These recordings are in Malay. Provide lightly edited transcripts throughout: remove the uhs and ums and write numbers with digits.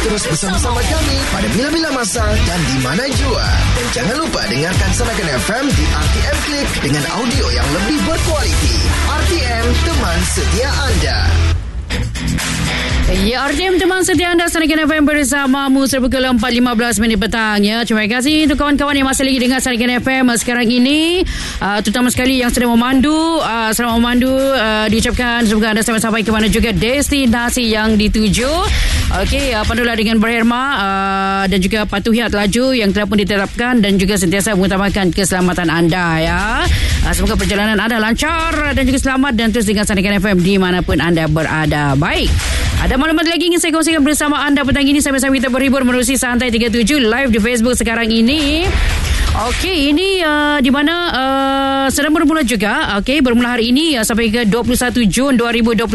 terus bersama-sama kami pada Mila-Mila Masa dan di mana jua. Dan jangan lupa dengarkan Sarakan FM di RTM Klik dengan audio yang lebih berkualiti. RTM, teman setia anda. Ya, RTM teman setia anda, Sarakan FM bersamamu pukul 4.15 petang ya. Terima kasih untuk kawan-kawan yang masih lagi dengar Sarakan FM sekarang ini, terutama sekali yang sedang memandu. Selamat memandu, diucapkan semoga anda sampai ke mana juga destinasi yang dituju. Okey, pandulah dengan berhemah dan juga patuhi laju yang telah pun diterapkan dan juga sentiasa mengutamakan keselamatan anda ya. Semoga perjalanan anda lancar dan juga selamat dan terus dengan Sarakan FM dimanapun anda berada. Baik, ada maklumat lagi ingin saya kongsikan bersama anda petang ini. Sama-sama kita berhibur menerusi Santai 37 live di Facebook sekarang ini. Okey, ini di mana sedang bermula juga. Okey, bermula hari ini sampai ke 21 Jun 2026.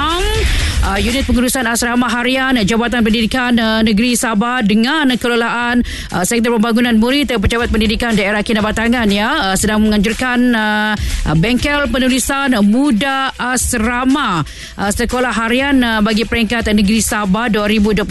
Unit pengurusan asrama harian Jabatan Pendidikan Negeri Sabah dengan kelolaan Sektor Pembangunan Murid Pejabat Pendidikan Daerah Kinabatangan ya sedang menganjurkan bengkel penulisan muda asrama sekolah harian bagi peringkat Negeri Sabah 2026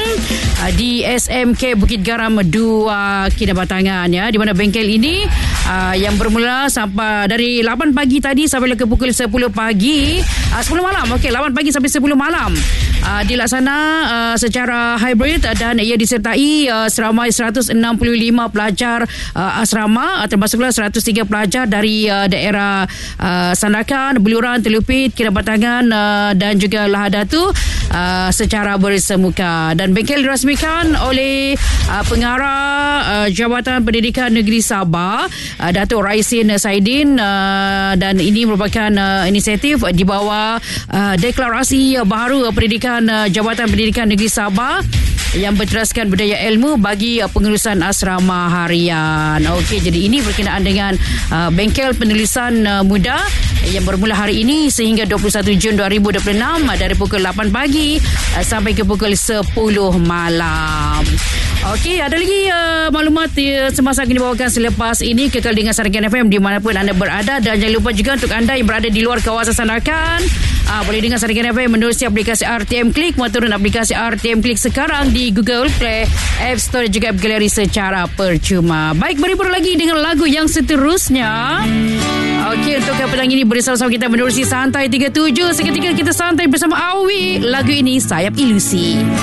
di SMK Bukit Garam 2 Kinabatangan ya, di mana bengkel ini yang bermula sampai dari 8 pagi tadi sampai ke pukul 10 pagi 10 malam. Okey, 8 pagi sampai 10 malam dilaksana secara hybrid dan ia disertai seramai 165 pelajar asrama, termasuklah 103 pelajar dari daerah Sandakan, Beluran, Telupit, Kinabatangan dan juga Lahadatu secara bersemuka. Dan bengkel dirasmikan oleh pengarah Jabatan Pendidikan Negeri Sabah, Datuk Raisin Saidin, dan ini merupakan inisiatif di bawah deklarasi baharu pendidikan Jabatan Pendidikan Negeri Sabah yang berteraskan budaya ilmu bagi pengurusan asrama harian. Okey, jadi ini berkenaan dengan bengkel penulisan muda yang bermula hari ini sehingga 21 Jun 2026 dari pukul 8 pagi sampai ke pukul 10 malam. Okey, ada lagi maklumat semasa akan dibawakan selepas ini. Kekal dengan Sarakan FM dimanapun anda berada. Dan jangan lupa juga untuk anda yang berada di luar kawasan Sandakan, boleh dengar Sarakan FM menerusi aplikasi RTM Klik. Muat turun aplikasi RTM Klik sekarang di Google Play, App Store juga App Gallery secara percuma. Baik, berhibur lagi dengan lagu yang seterusnya. Okey, untuk petang ini bersama-sama kita menerusi Santai 37. Seketika kita santai bersama Awi. Lagu ini Sayap Ilusi.